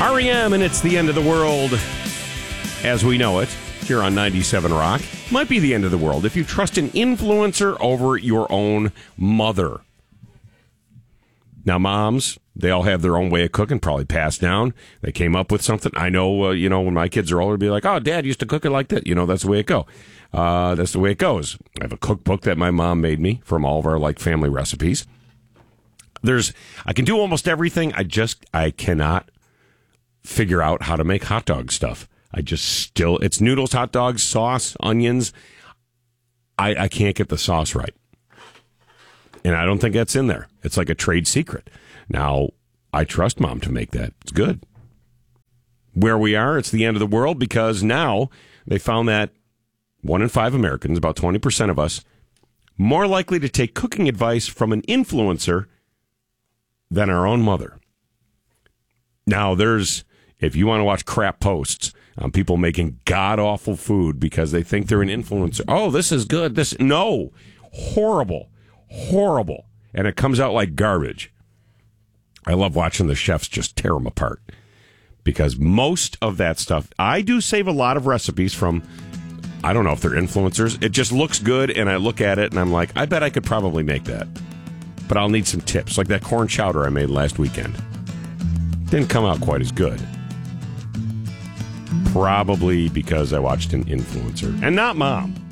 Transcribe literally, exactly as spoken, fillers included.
R E M, and it's the end of the world as we know it here on ninety-seven Rock. Might be the end of the world if you trust an influencer over your own mother. Now, moms, they all have their own way of cooking, probably passed down. They came up with something. I know, uh, you know, when my kids are older, be like, oh, Dad used to cook it like that. You know, that's the way it go. Uh, that's the way it goes. I have a cookbook that my mom made me from all of our, like, family recipes. There's, I can do almost everything. I just, I cannot figure out how to make hot dog stuff. I just still, it's noodles, hot dogs, sauce, onions. I, I can't get the sauce right. And I don't think that's in there. It's like a trade secret. Now, I trust Mom to make that. It's good. Where we are, it's the end of the world because now they found that one in five Americans, about twenty percent of us, more likely to take cooking advice from an influencer than our own mother. Now, there's, if you want to watch crap posts on people making god-awful food because they think they're an influencer. Oh, this is good. This, no. Horrible. Horrible. And it comes out like garbage. I love watching the chefs just tear them apart. Because most of that stuff, I do save a lot of recipes from, I don't know if they're influencers. It just looks good, and I look at it, and I'm like, I bet I could probably make that. But I'll need some tips, like that corn chowder I made last weekend. Didn't come out quite as good. Probably because I watched an influencer. And not Mom.